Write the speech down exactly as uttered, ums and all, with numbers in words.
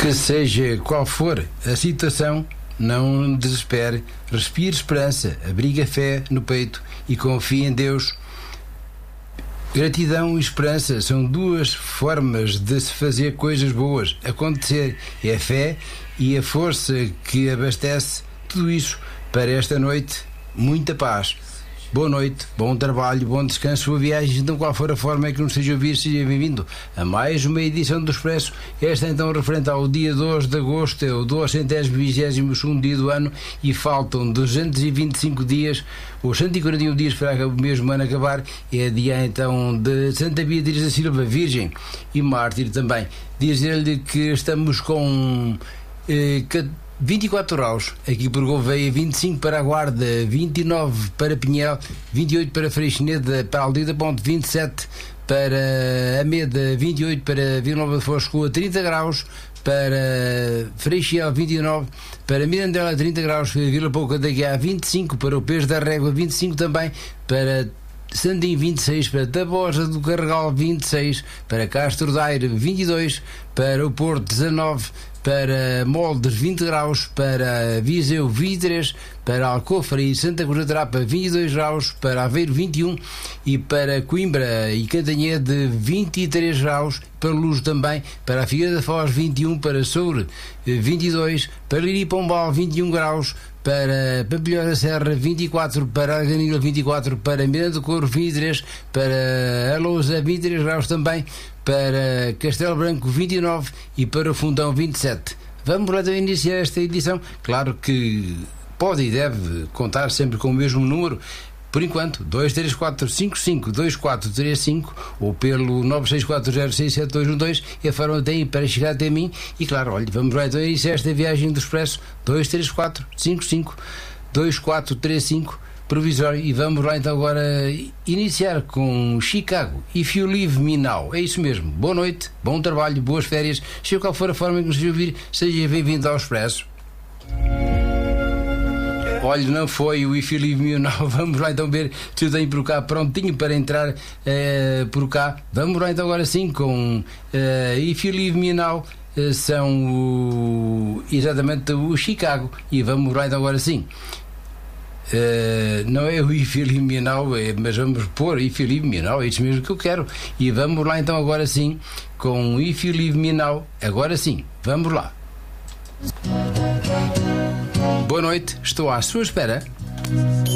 Que seja qual for a situação, não desespere, respire esperança, abrigue a fé no peito e confie em Deus. Gratidão e esperança são duas formas de se fazer coisas boas acontecer. É a fé e a força que abastece tudo isso. Para esta noite, muita paz. Boa noite, bom trabalho, bom descanso, boa viagem. Então, qual for a forma que nos esteja a ouvir, seja bem-vindo a mais uma edição do Expresso. Esta então referente ao dia dois de agosto, é o duzentos e vigésimo segundo dia do ano, e faltam duzentos e vinte e cinco dias, ou cento e quarenta e um dias para o mesmo ano acabar. É dia então de Santa Beatriz da Silva, Virgem e Mártir também. Dizer-lhe que estamos com eh, vinte e quatro graus aqui por Gouveia, vinte e cinco para a Guarda, vinte e nove para Pinhel, vinte e oito para Freixineda, para Aldeia da Ponte, vinte e sete para Ameda, vinte e oito para Vila Nova de Foscoa, trinta graus para Freixiel, vinte e nove para Mirandela, trinta graus para Vila Pouca da Guiá, vinte e cinco para o Peixe da Régua, vinte e cinco também para Sandim, vinte e seis para Tabosa do Carregal, vinte e seis para Castro Daire, vinte e dois para o Porto, dezanove para Moldes, vinte graus, para Viseu, vinte e três para Alcofre e Santa Cruz da Trapa, vinte e dois graus, para Aveiro, vinte e um, e para Coimbra e Cantanhede, vinte e três graus, para Luz também, para a Figueira da Foz, vinte e um, para Soure, vinte e dois, para Liri Pombal, vinte e um graus, para Pampilhões da Serra, vinte e quatro, para Arganil, vinte e quatro, para Miranda do Couro, vinte e três, para Alousa, vinte e três graus também, para Castelo Branco, vinte e nove, e para o Fundão, vinte e sete. Vamos lá então iniciar esta edição. Claro que pode e deve contar sempre com o mesmo número. Por enquanto, dois três quatro cinco cinco dois quatro três cinco ou pelo nove seis quatro zero seis sete dois um dois, é a forma que tem para chegar até mim. E claro, olha, vamos lá então iniciar esta viagem do Expresso. Dois três quatro cinco cinco dois quatro três cinco provisório, e vamos lá então agora iniciar com Chicago, If You Leave Me Now. É isso mesmo. Boa noite, bom trabalho, boas férias, seja qual for a forma que nos esteja a ouvir, seja bem-vindo ao Expresso. Olha, não foi o If You Leave Me Now. Vamos lá então ver se eu tenho por cá prontinho para entrar uh, por cá. Vamos lá então agora sim com uh, If You Leave Me Now. Uh, são o, exatamente o Chicago, e vamos lá então agora sim. Uh, não é o If You Leave Me Now, é, mas vamos pôr If You Leave Me Now, é isso mesmo que eu quero. E vamos lá então agora sim com If You Leave Me Now. Agora sim, vamos lá. Boa noite, estou à sua espera.